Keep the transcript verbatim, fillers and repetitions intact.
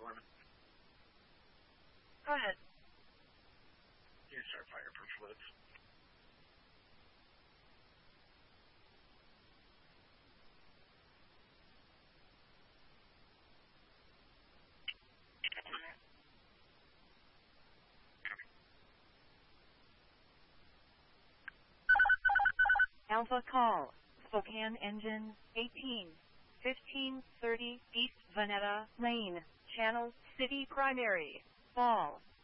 foreman. Go ahead. You start fireproof fluids. Alpha call. Spokane engine eighteen fifteen thirty East Vanetta Lane, Channel City Primary. Fall.